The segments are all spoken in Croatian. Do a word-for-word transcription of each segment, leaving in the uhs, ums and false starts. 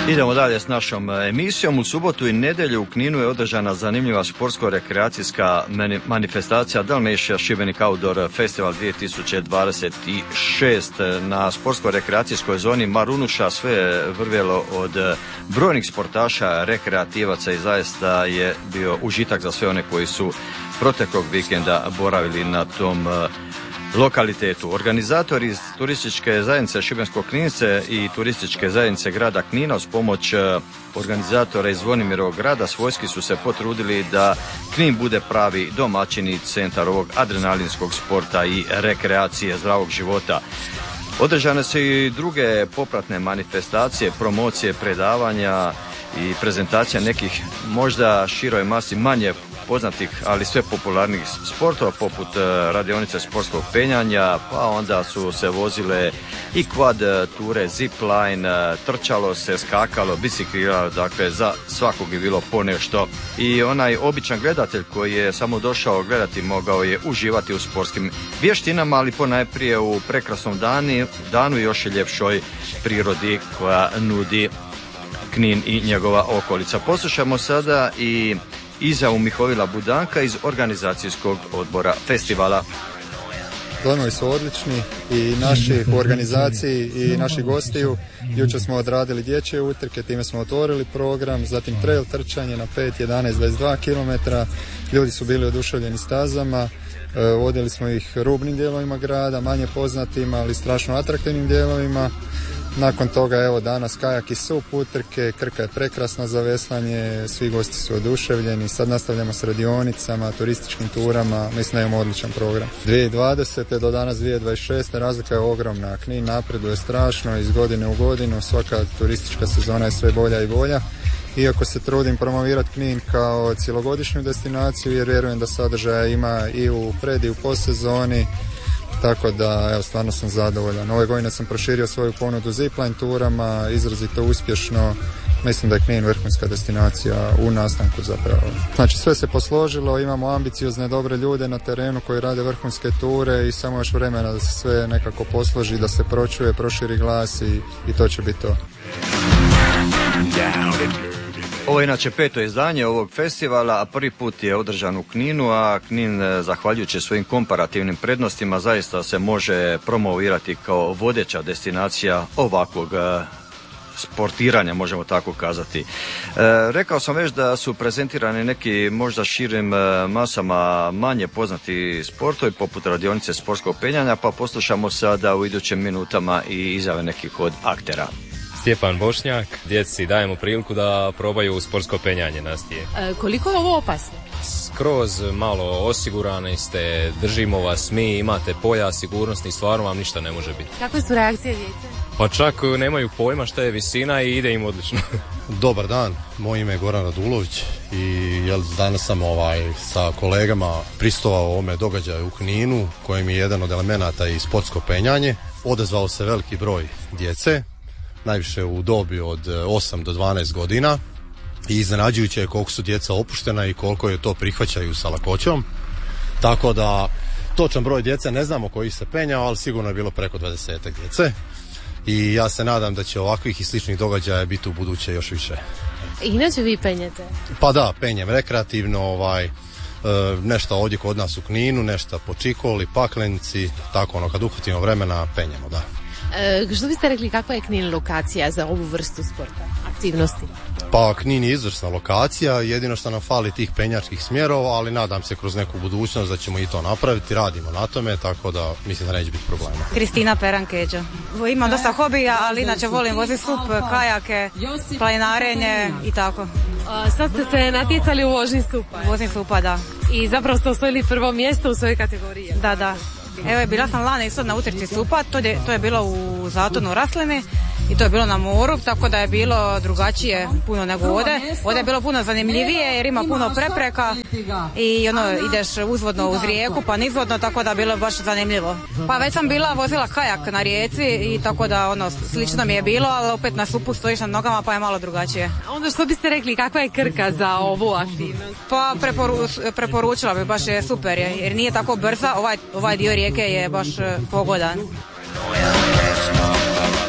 Idemo dalje s našom emisijom. U subotu i nedjelju u Kninu je održana zanimljiva sportsko-rekreacijska manifestacija Dalmatia Šibenik Outdoor Festival dvije tisuće dvadeset šest. Na sportsko-rekreacijskoj zoni Marunuša sve je vrvjelo od brojnih sportaša, rekreativaca i zaista je bio užitak za sve one koji su proteklog vikenda boravili na tom lokalitetu. Organizatori iz turističke zajednice Šibensko-Knince i turističke zajednice grada Knina uz pomoć organizatora iz Zvonimirovog grada svojski su se potrudili da Knin bude pravi domaćin i centar ovog adrenalinskog sporta i rekreacije zdravog života. Održane su i druge popratne manifestacije, promocije, predavanja i prezentacija nekih možda široj masi manje poznatih, ali sve popularnih sportova poput radionice sportskog penjanja, pa onda su se vozile i quad ture, zipline, trčalo se, skakalo, bicikliralo, dakle za svakog je bilo ponešto. I onaj običan gledatelj koji je samo došao gledati mogao je uživati u sportskim vještinama, ali ponajprije u prekrasnom dani, danu i još ljepšoj prirodi koja nudi Knin i njegova okolica. Poslušamo sada i izjavu Mihovila Budanka iz organizacijskog odbora festivala. Dojmovi su odlični i naši u organizaciji i naši gostiju. Jučer smo odradili dječje utrke, time smo otvorili program, zatim trail trčanje na pet, jedanaest, dvadeset dva kilometra. Ljudi su bili oduševljeni stazama, vodili smo ih rubnim dijelovima grada, manje poznatim, ali strašno atraktivnim dijelovima. Nakon toga, evo danas kajak i sup utrke, Krka je prekrasna za veslanje, svi gosti su oduševljeni, sad nastavljamo s radionicama, turističkim turama, mislim da imamo odličan program. dvije tisuće dvadesete do danas dvije tisuće dvadeset šeste razlika je ogromna, Knin napreduje strašno iz godine u godinu, svaka turistička sezona je sve bolja i bolja. Iako se trudim promovirati Knin kao cjelogodišnju destinaciju jer vjerujem da sadržaja ima i u pred i u postsezoni. Tako da, evo, stvarno sam zadovoljan. Ove godine sam proširio svoju ponudu zipline turama, izrazito uspješno. Mislim da je Knin vrhunska destinacija u nastanku zapravo. Znači sve se posložilo, imamo ambiciozne dobre ljude na terenu koji rade vrhunske ture i samo još vremena da se sve nekako posloži, da se pročuje, proširi glas i, i to će biti to. Ovo je inače peto izdanje ovog festivala, a prvi put je održan u Kninu, a Knin, zahvaljujući svojim komparativnim prednostima, zaista se može promovirati kao vodeća destinacija ovakvog sportiranja, možemo tako kazati. E, rekao sam već da su prezentirani neki možda širim masama manje poznati sportovi, poput radionice sportskog penjanja, pa poslušamo sada u idućim minutama i izjave nekih od aktera. Stjepan Bošnjak, djeci dajemo priliku da probaju sportsko penjanje Nastije. E, koliko je ovo opasno? Skroz malo osigurani ste, držimo vas mi, imate pojas sigurnosni, stvarno vam ništa ne može biti. Kakve su reakcije djece? Pa čak nemaju pojma šta je visina i ide im odlično. Dobar dan, moje ime je Goran Radulović i jel, danas sam ovaj, sa kolegama pristovao ovome događaju u Kninu, kojem je jedan od elemenata i sportsko penjanje. Odazvao se veliki broj djece, najviše u dobi od osam do dvanaest godina i iznenađujuće je koliko su djeca opuštena i koliko je to prihvaćaju sa lakoćom. Tako da točan broj djece ne znamo koji se penjao, ali sigurno je bilo preko dvadesetak djece i ja se nadam da će ovakvih i sličnih događaja biti u buduće još više. Inače vi penjete? Pa da, penjem rekreativno, ovaj, nešto ovdje kod nas u Kninu, nešto po Čikoli, Paklenici, tako ono kad uhvatimo vremena penjemo, da. E, što biste rekli, kakva je Knin lokacija za ovu vrstu sporta, aktivnosti? Pa Knin je izvrsna lokacija, jedino što nam fali tih penjačkih smjerova, ali nadam se kroz neku budućnost da ćemo i to napraviti, radimo na tome, tako da mislim da neće biti problema. Kristina Perankeđa. Imam dosta hobija, ali inače volim voziti sup, kajake, planinarenje i tako. A, sad ste se natjecali u vožnji supa? Vozim supa, da. I zapravo ste osvojili prvo mjesto u svojoj kategoriji? Da, da. Evo, bila sam lani isto na utrci supa, to je, to je bilo u Zatonu Raslini i to je bilo na moru, tako da je bilo drugačije puno nego ovdje. Ovdje je bilo puno zanimljivije jer ima puno prepreka i ono, ideš uzvodno uz rijeku pa nizvodno, tako da je bilo baš zanimljivo. Pa već sam bila vozila kajak na rijeci i tako da ono, slično mi je bilo, ali opet na supu stojiš na nogama pa je malo drugačije. A onda što biste rekli, kakva je Krka za ovu aktivnost? Pa preporu, preporučila bi, baš je super jer nije tako brza, ovaj, ovaj dio rijeke je baš pogodan.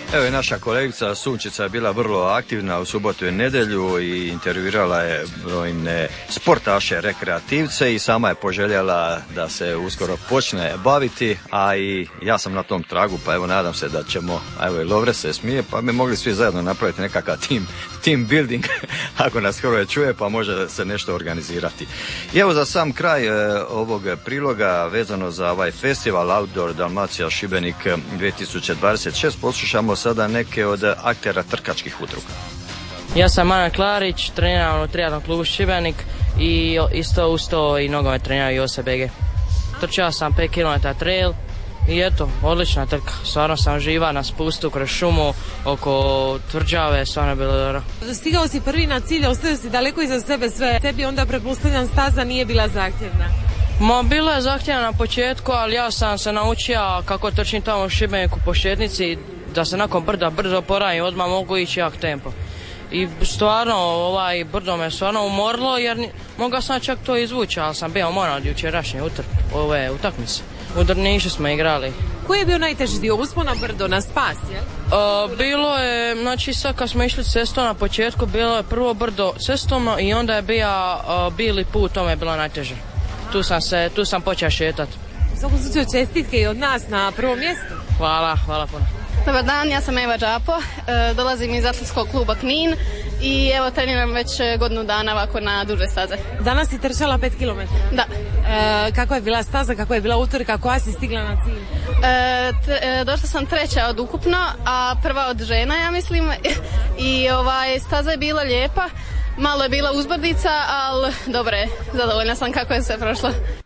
Evo i naša kolegica Sunčica je bila vrlo aktivna u subotu i nedjelju i intervjuirala je brojne sportaše, rekreativce i sama je poželjela da se uskoro počne baviti, a i ja sam na tom tragu, pa evo nadam se da ćemo, a evo i Lovre se smije, pa bi mogli svi zajedno napraviti nekakav team, team building, ako nas Hrvoje čuje, pa može se nešto organizirati. I evo za sam kraj e, ovog priloga vezano za ovaj festival Outdoor Dalmacija Šibenik dvije tisuće dvadeset šest poslušamo sada neke od aktera trkačkih udruga. Ja sam Ana Klarić, treniram u triatlon klubu Šibenik i isto uz to i nogomet treniram i O S B G. Trčao sam pet kilometara trail i eto, odlična trka. Stvarno sam živa na spustu kroz šumu oko tvrđave, stvarno je bilo dobro. Stigao si prvi na cilj, ostavio si daleko iza sebe sve. Tebi onda pretpostavljam staza nije bila zahtjevna. Ma bila je zahtjevna na početku, ali ja sam se naučio kako trčim tamo u Šibeniku po šetnici, da se nakon brda brzo oporavim, odmah mogu ići jak tempo. I stvarno, ovaj brdo me stvarno umorilo jer mogao sam čak to izvući, ali sam bio moran od jučerašnje utr, ove utakmice. U Drnišu smo igrali. Koji je bio najteži dio? Uspon na brdo, na spas, jel? Uh, bilo je, znači sad kad smo išli cestom na početku, bilo je prvo brdo cestom i onda je bio uh, bili put, to me je bilo najteže. Tu sam se, tu sam počeo šetati. U svakom slučaju čestitke i od nas na prvom mjestu. Hvala, hvala puno. Dobar dan, ja sam Eva Đapo, e, dolazim iz atletskog kluba Knin i evo treniram već godinu dana ovako na duže staze. Danas si trčala pet kilometara? Da. E, kako je bila staza, kako je bila utrka, koja si stigla na cilj? E, t, e, došla sam treća od ukupno, a prva od žena, ja mislim, i ovaj, staza je bila lijepa. Malo je bila uzbrdica, ali dobro je, zadovoljna sam kako je sve prošlo.